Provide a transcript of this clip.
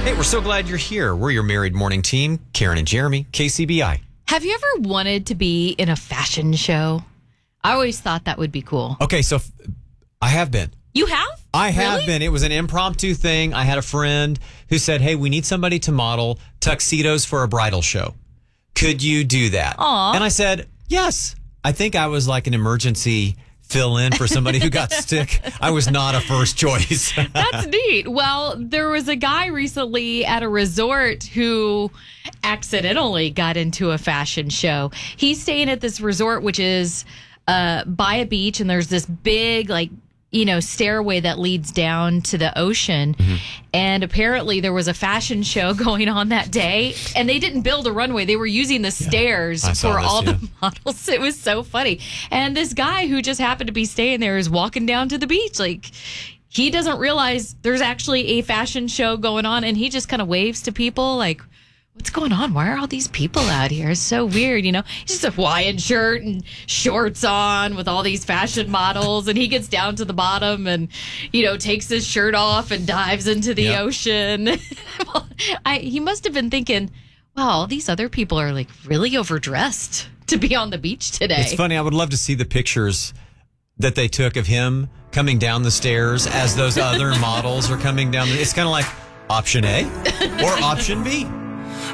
Hey, we're so glad you're here. We're your married morning team, Karen and Jeremy, KCBI. Have you ever wanted to be in a fashion show? I always thought that would be cool. Okay, so I have been. You have? I have Really? been. It was an impromptu thing. I had a friend who said, hey, we need somebody to model tuxedos for a bridal show. Could you do that? Aw. And I said, yes. I think I was like an emergency fill-in for somebody who got sick. I was not a first choice. That's neat. Well, there was a guy recently at a resort who accidentally got into a fashion show. He's staying at this resort, which is by a beach, and there's this big, stairway that leads down to the ocean. Mm-hmm. And apparently there was a fashion show going on that day, and they didn't build a runway. They were using the stairs for all the models. It was so funny. And this guy who just happened to be staying there is walking down to the beach. He doesn't realize there's actually a fashion show going on, and he just kind of waves to people like, what's going on? Why are all these people out here? It's so weird, He's just a Hawaiian shirt and shorts on with all these fashion models, and he gets down to the bottom and, takes his shirt off and dives into the ocean. He must have been thinking, wow, all these other people are really overdressed to be on the beach today. It's funny. I would love to see the pictures that they took of him coming down the stairs as those other models are coming down. It's kind of like option A or option B.